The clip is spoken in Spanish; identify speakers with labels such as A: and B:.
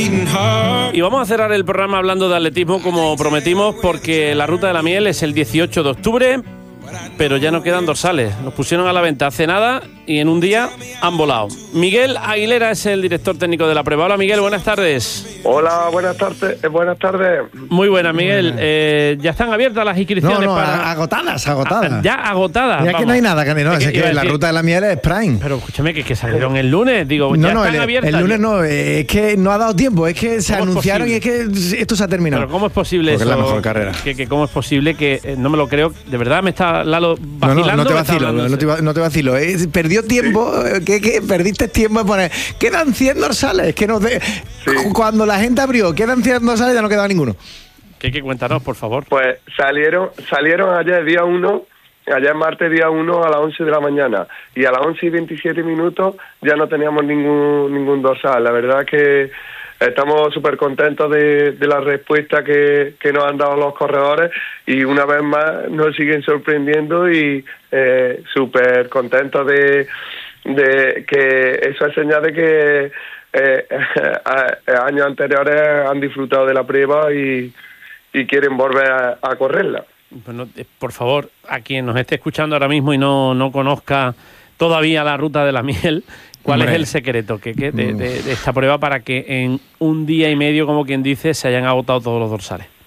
A: Y vamos a cerrar el programa hablando de atletismo como prometimos, porque la Ruta de la Miel es el 18 de octubre, pero ya no quedan dorsales. Los pusieron a la venta hace nada y en un día han volado. Miguel Aguilera es el director técnico de la prueba. Hola Miguel, buenas tardes.
B: Hola, buenas tardes.
A: Muy buenas, Miguel. ¿Ya están abiertas las inscripciones?
C: Agotadas.
A: Ya agotadas.
C: Ya que no hay nada, que no, es que la Ruta de la Miel es Prime.
A: Pero escúchame, que salieron el lunes, digo, ya están abiertas.
C: El lunes no, es que no ha dado tiempo, es que se anunciaron y es que esto se ha terminado.
A: Pero ¿cómo es posible eso?
C: Porque es la mejor carrera.
A: ¿Cómo es posible que no me lo creo? De verdad me está Lalo vacilando.
C: No te vacilo. Perdió tiempo, que perdiste tiempo en poner. Quedan 100 dorsales, que no te... Sí. Cuando la gente abrió, quedan 100 dorsales, ya no quedaba ninguno.
A: ¿Qué cuéntanos, por favor?
B: Pues salieron ayer día 1, ayer martes día 1 a las 11 de la mañana, y a las 11 y 27 minutos ya no teníamos ningún dorsal. La verdad que estamos súper contentos de la respuesta que nos han dado los corredores, y una vez más nos siguen sorprendiendo y súper contentos de que eso es señal de que años anteriores han disfrutado de la prueba y quieren volver a correrla.
A: Bueno, por favor, a quien nos esté escuchando ahora mismo y no conozca todavía la Ruta de la Miel, ¿cuál es el secreto de esta prueba para que en un día y medio, como quien dice, se hayan agotado todos los dorsales?